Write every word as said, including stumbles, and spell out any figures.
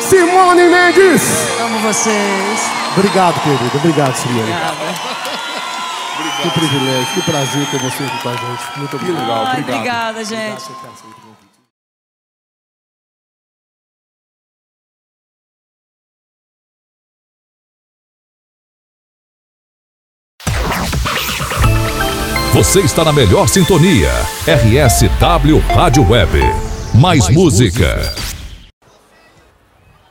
Simone Mendes. Amo vocês. Obrigado, querido. Obrigado, Simone. Obrigada. Que privilégio, que prazer ter você aqui com a gente. Muito obrigado. Ai, obrigado. Obrigada, gente. Você está na melhor sintonia. R S W Rádio Web. Mais, Mais música. música.